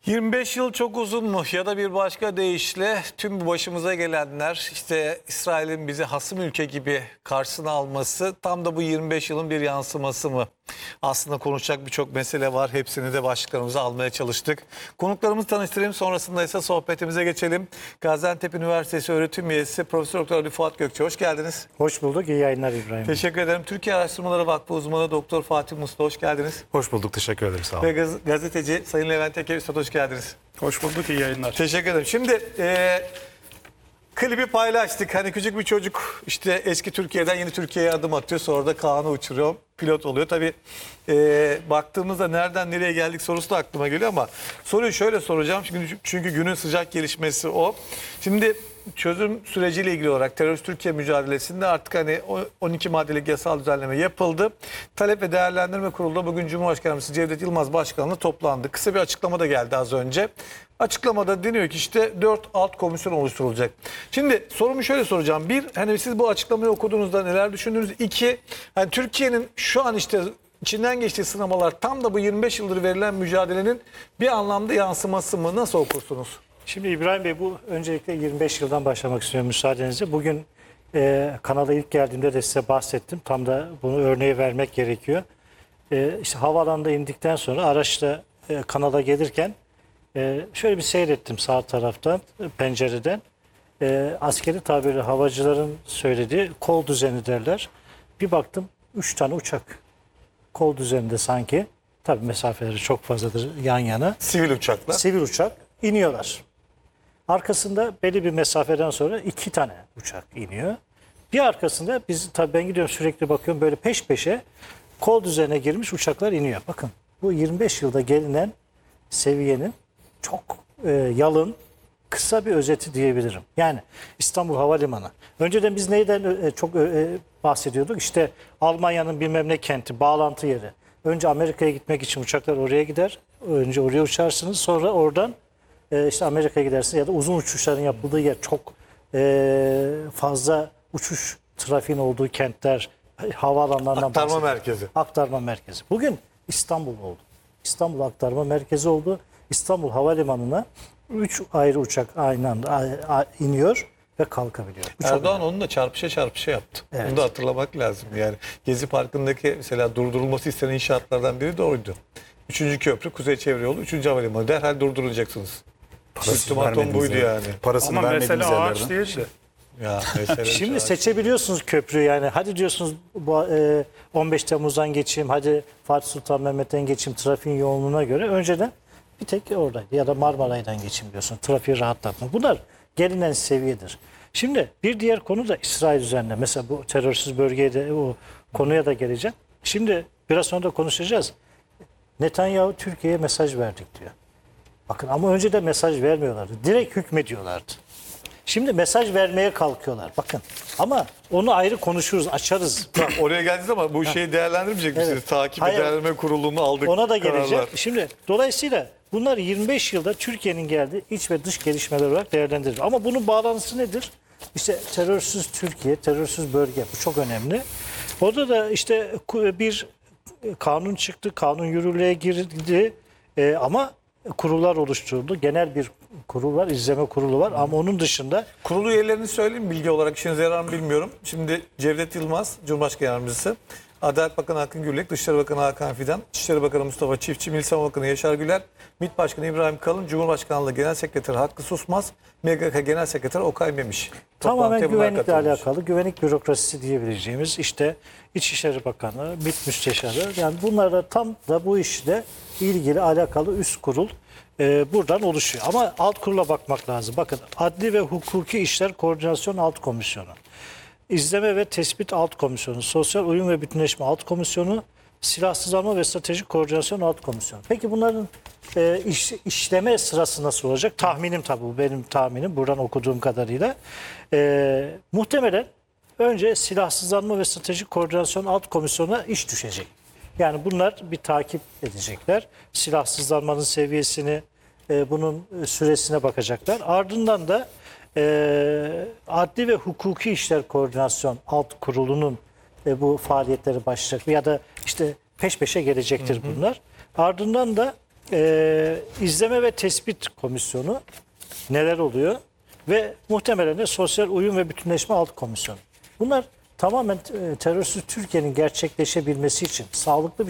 25 yıl çok uzun mu? Ya da bir başka deyişle tüm bu başımıza gelenler, işte İsrail'in bizi hasım ülke gibi karşısına alması tam da bu 25 yılın bir yansıması mı? Aslında konuşacak birçok mesele var. Hepsini de başlıklarımıza almaya çalıştık. Konuklarımızı tanıştırayım, sonrasında ise sohbetimize geçelim. Gaziantep Üniversitesi öğretim üyesi Profesör Doktor Ali Fuat Gökçe, hoş geldiniz. Hoş bulduk. İyi yayınlar İbrahim. Teşekkür ederim. Türkiye Araştırmaları Vakfı uzmanı Doktor Fatih Muslu, hoş geldiniz. Hoş bulduk. Teşekkür ederim. Sağ olun. Ve gazeteci Sayın Levent Eker Üstad, hoş geldiniz. Hoş bulduk. İyi yayınlar. Teşekkür ederim. Şimdi klibi paylaştık. Hani küçük bir çocuk işte eski Türkiye'den yeni Türkiye'ye adım atıyor. Sonra da Kaan'ı uçuruyor. Pilot oluyor. Tabii baktığımızda nereden nereye geldik sorusu da aklıma geliyor ama soruyu şöyle soracağım. Çünkü günün sıcak gelişmesi o. Şimdi çözüm süreciyle ilgili olarak terörist Türkiye mücadelesinde artık hani 12 maddelik yasal düzenleme yapıldı. Talep ve Değerlendirme Kurulu'nda bugün Cumhurbaşkanımız Cevdet Yılmaz Başkanı'nda toplandı. Kısa bir açıklama da geldi az önce. Açıklamada deniyor ki işte 4 alt komisyon oluşturulacak. Şimdi sorumu şöyle soracağım. Bir, hani siz bu açıklamayı okuduğunuzda neler düşündünüz? İki, hani Türkiye'nin şu an işte içinden geçtiği sınamalar tam da bu 25 yıldır verilen mücadelenin bir anlamda yansıması mı? Nasıl okursunuz? Şimdi İbrahim Bey, bu öncelikle 25 yıldan başlamak istiyorum müsaadenizle. Bugün kanala ilk geldiğimde de size bahsettim. Tam da bunu örneği vermek gerekiyor. İşte havaalanında indikten sonra araçla kanala gelirken şöyle bir seyrettim sağ taraftan, pencereden. Askeri tabiri havacıların söylediği kol düzeni derler. Bir baktım 3 tane uçak kol düzeninde sanki. Tabii mesafeleri çok fazladır yan yana. Sivil uçakla. Sivil uçak iniyorlar. Arkasında belli bir mesafeden sonra 2 tane uçak iniyor. Bir arkasında tabii ben gidiyorum, sürekli bakıyorum, böyle peş peşe kol düzenine girmiş uçaklar iniyor. Bakın, bu 25 yılda gelinen seviyenin çok yalın, kısa bir özeti diyebilirim. Yani İstanbul Havalimanı. Önceden biz neyden çok bahsediyorduk? İşte Almanya'nın bilmem ne kenti, bağlantı yeri. Önce Amerika'ya gitmek için uçaklar oraya gider. Önce oraya uçarsınız, sonra oradan işte Amerika'ya gidersiniz ya da uzun uçuşların yapıldığı yer, çok fazla uçuş trafiğin olduğu kentler, havaalanlarından Aktarma merkezi. Aktarma merkezi. Bugün İstanbul oldu. İstanbul aktarma merkezi oldu. İstanbul Havalimanı'na 3 ayrı uçak aynı anda iniyor ve kalkabiliyor. Erdoğan onu da çarpışa yaptı. Evet. Bunu da hatırlamak lazım. Yani Gezi Parkı'ndaki mesela durdurulması istenen inşaatlardan biri de oydu. 3. köprü, Kuzey Çevre Yolu, 3. Havalimanı. Derhal durduracaksınız. Ultimatom buydu yani. Parasını Ama vermediğiniz mesela ağaç yerlerden. değildi. Ya mesela Şimdi seçebiliyorsunuz köprüyü, yani hadi diyorsunuz 15 Temmuz'dan geçeyim, hadi Fatih Sultan Mehmet'ten geçeyim trafiğin yoğunluğuna göre. Önceden bir tek oradaydı ya da Marmaray'dan geçeyim diyorsun, trafiği rahatlatma. Bunlar gelinen seviyedir. Şimdi bir diğer konu da İsrail üzerine. Mesela bu terörsüz bölgeye de, o konuya da geleceğim. Şimdi biraz sonra da konuşacağız. Netanyahu Türkiye'ye mesaj verdik diyor. Bakın, ama önce de mesaj vermiyorlardı. Direkt hükmediyorlardı. Şimdi mesaj vermeye kalkıyorlar. Bakın, ama onu ayrı konuşuruz, açarız. oraya geldiniz ama bu şeyi değerlendirmeyecek misiniz? Evet. Takip Hayır. Değerlendirme Kurulu'nun aldık Ona da geleceğim. kararlar. Şimdi dolayısıyla bunlar 25 yılda Türkiye'nin geldiği iç ve dış gelişmeler olarak değerlendirilir. Ama bunun bağlantısı nedir? İşte terörsüz Türkiye, terörsüz bölge, bu çok önemli. Orada da işte bir kanun çıktı, kanun yürürlüğe girdi ama kurullar oluşturuldu. Genel bir kurul var, izleme kurulu var, ama onun dışında Kurulu üyelerini söyleyeyim bilgi olarak, işinize yarar mı bilmiyorum. Şimdi Cevdet Yılmaz, Cumhurbaşkanı Yardımcısı. Adalet Bakanı Akın Gürlek, Dışişleri Bakanı Hakan Fidan, İçişleri Bakanı Mustafa Çiftçi, Milli Savunma Bakanı Yaşar Güler, MİT Başkanı İbrahim Kalın, Cumhurbaşkanlığı Genel Sekreteri Hakkı Susmaz, MGK Genel Sekreteri Okay Memiş. tamamen Toplantıya bunlar güvenlikle katılmış. alakalı, güvenlik bürokrasisi diyebileceğimiz, işte İçişleri Bakanı, MİT Müsteşarı, yani bunlar da tam da bu işle ilgili alakalı üst kurul buradan oluşuyor. Ama alt kurula bakmak lazım. Bakın, Adli ve Hukuki İşler Koordinasyon Alt Komisyonu, İzleme ve Tespit Alt Komisyonu, Sosyal Uyum ve Bütünleşme Alt Komisyonu, Silahsızlanma ve Stratejik Koordinasyon Alt Komisyonu. Peki bunların işleme sırası nasıl olacak? Tahminim, tabii bu benim tahminim, buradan okuduğum kadarıyla. Muhtemelen önce Silahsızlanma ve Stratejik Koordinasyon Alt Komisyonu'na iş düşecek. Yani bunlar bir takip edecekler. Silahsızlanmanın seviyesini, bunun süresine bakacaklar. Ardından da Adli ve Hukuki İşler Koordinasyon Alt Kurulu'nun bu faaliyetleri başlayacak. Ya da işte peş peşe gelecektir bunlar. Ardından da izleme ve tespit komisyonu neler oluyor ve muhtemelen de sosyal uyum ve bütünleşme alt komisyonu. Bunlar tamamen terörsüz Türkiye'nin gerçekleşebilmesi için, sağlıklı bir